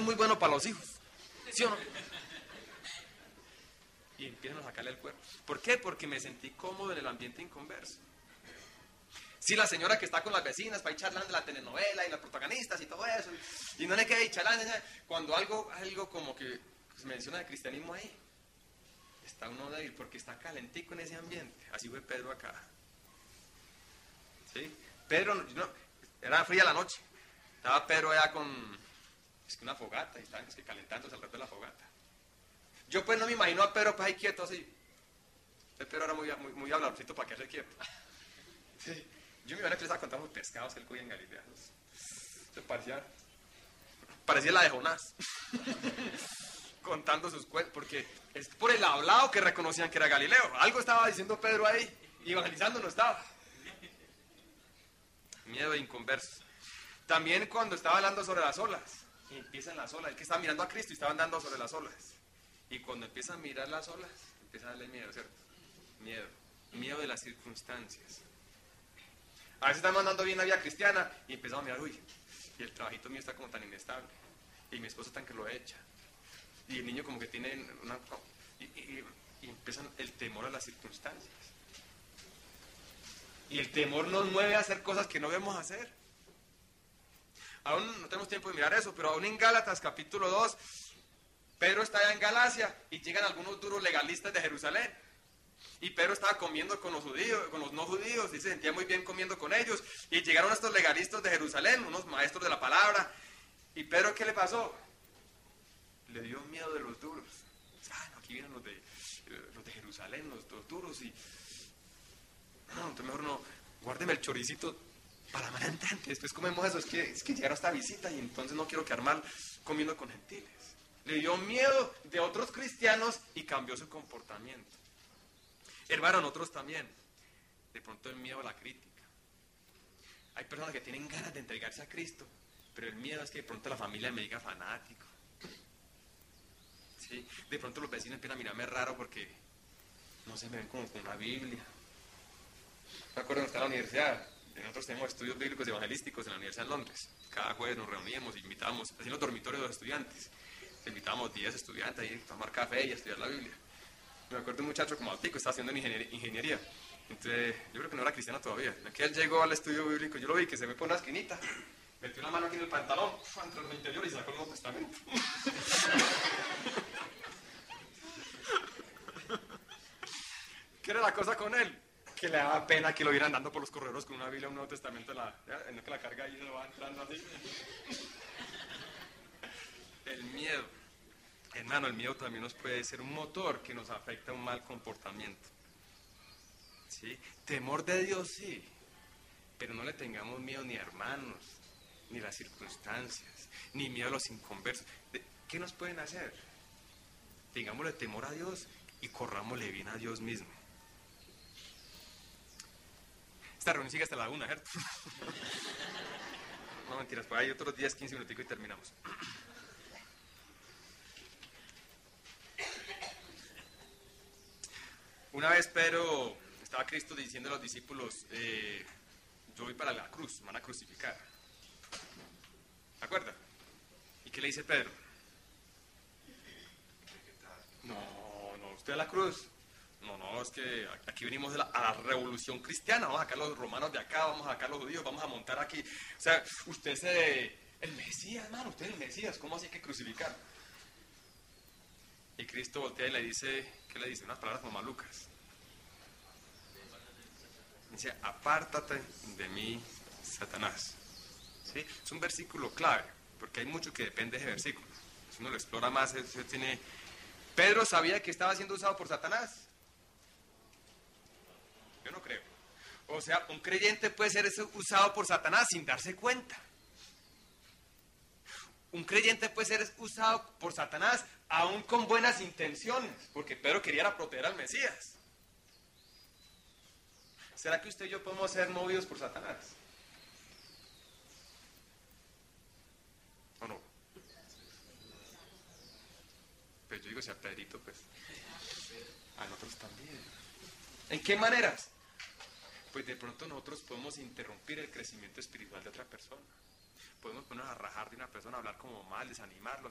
es muy bueno para los hijos. ¿Sí o no? Y empiezan a sacarle el cuerpo. ¿Por qué? Porque me sentí cómodo en el ambiente inconverso. Sí, la señora que está con las vecinas para ir charlando de la telenovela y las protagonistas y todo eso. Y no le queda ir charlando. Cuando algo como que se menciona de cristianismo ahí, está uno débil porque está calentico en ese ambiente. Así fue Pedro acá. ¿Sí? Pedro, no, era fría la noche. Estaba Pedro allá con una fogata y estaban calentándose alrededor de la fogata. Yo pues no me imagino a Pedro pues ahí quieto así. Pedro era muy hablarcito para quedarse quieto. Sí. Yo me imagino que le estaba contando los pescados que él cogía en Galilea. Se parecía la de Jonás. Contando sus cuentos, porque es por el hablado que reconocían que era Galileo. Algo estaba diciendo Pedro ahí, y evangelizando no estaba. Miedo de inconversos. También cuando estaba hablando sobre las olas, y empiezan las olas, el que estaba mirando a Cristo y estaba andando sobre las olas. Y cuando empieza a mirar las olas, empieza a darle miedo, ¿cierto? Miedo de las circunstancias. A veces estamos andando bien la vida cristiana y empezamos a mirar, uy, y el trabajito mío está como tan inestable, y mi esposo tan que lo echa, y el niño como que tiene una... Y empiezan el temor a las circunstancias. Y el temor nos mueve a hacer cosas que no debemos hacer. Aún no tenemos tiempo de mirar eso, pero aún en Gálatas capítulo 2, Pedro está allá en Galacia y llegan algunos duros legalistas de Jerusalén. Y Pedro estaba comiendo con los judíos, con los no judíos, y se sentía muy bien comiendo con ellos. Y llegaron estos legalistas de Jerusalén, unos maestros de la palabra. ¿Y Pedro qué le pasó? Le dio miedo de los duros. No, aquí vienen los de Jerusalén, los duros, y... No, entonces mejor no, guárdeme el choricito para más entrante. Después comemos eso, es que llegaron a esta visita y entonces no quiero quedar mal comiendo con gentiles. Le dio miedo de otros cristianos y cambió su comportamiento. Hermanos, otros también. De pronto el miedo a la crítica. Hay personas que tienen ganas de entregarse a Cristo, pero el miedo es que de pronto la familia me diga fanático. ¿Sí? De pronto los vecinos empiezan a mirarme raro porque no se me ven como con una Biblia. Me acuerdo que estaba en la universidad. Nosotros tenemos estudios bíblicos y evangelísticos en la Universidad de Londres. Cada jueves nos reuníamos, invitábamos, así en los dormitorios de los estudiantes. Invitábamos 10 estudiantes ahí a tomar café y a estudiar la Biblia. Me acuerdo de un muchacho como altico, estaba haciendo ingeniería. Entonces, yo creo que no era cristiano todavía. Que él llegó al estudio bíblico, yo lo vi que se ve por una esquinita, metió una mano aquí en el pantalón, entró en el interior y sacó el Nuevo Testamento. ¿Qué era la cosa con él? Que le daba pena que lo vieran andando por los corredores con una Biblia, un Nuevo Testamento, en lo que la carga ahí se lo va entrando así. El miedo. Hermano, el miedo también nos puede ser un motor que nos afecta a un mal comportamiento. ¿Sí? Temor de Dios, sí, pero no le tengamos miedo ni a hermanos, ni a las circunstancias, ni miedo a los inconversos. ¿Qué nos pueden hacer? Tengámosle temor a Dios y corrámosle bien a Dios mismo. Esta reunión sigue hasta la 1, ¿cierto? No, mentiras, por ahí otros 10, 15 minuticos y terminamos. Una vez Pedro, estaba Cristo diciendo a los discípulos, yo voy para la cruz, me van a crucificar. ¿Se acuerdan? ¿Y qué le dice Pedro? No, usted a la cruz. No, es que aquí venimos a la revolución cristiana, vamos a sacar los romanos de acá, vamos a sacar los judíos, vamos a montar aquí. O sea, usted es el Mesías, hermano, usted es el Mesías, ¿cómo así hay que crucificar? Y Cristo voltea y le dice, ¿qué le dice? Unas palabras como malucas. Dice, apártate de mí, Satanás. ¿Sí? Es un versículo clave, porque hay mucho que depende de ese versículo. Si uno lo explora más, eso tiene... ¿Pedro sabía que estaba siendo usado por Satanás? Yo no creo. O sea, un creyente puede ser usado por Satanás sin darse cuenta. Un creyente puede ser usado por Satanás aún con buenas intenciones, porque Pedro quería proteger al Mesías. ¿Será que usted y yo podemos ser movidos por Satanás? ¿O no? Pues yo digo, si a Pedrito, pues a nosotros también. ¿En qué maneras? Pues de pronto nosotros podemos interrumpir el crecimiento espiritual de otra persona. Podemos ponernos a rajar de una persona, hablar como mal, desanimarlos.